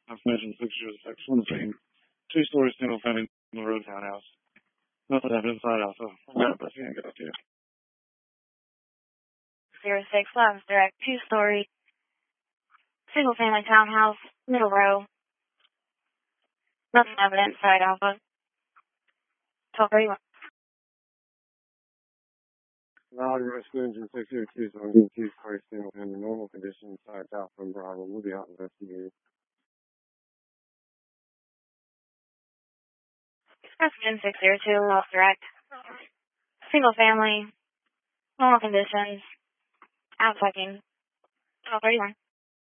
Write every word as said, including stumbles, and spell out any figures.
Confirmation six zero six one scene. Two story single family on the road townhouse. Nothing happened inside Alpha. I'm gonna press and get up to you. Zero six Labs Direct, two story, single family townhouse, middle row. Nothing happened inside Alpha. twelve thirty-one. Loud rescue engine six zero two seven two story single family normal condition inside Alpha and Bravo. We'll be out investigating. Express six zero two, Labs Direct. Single family, normal conditions, out checking. twelve thirty-one.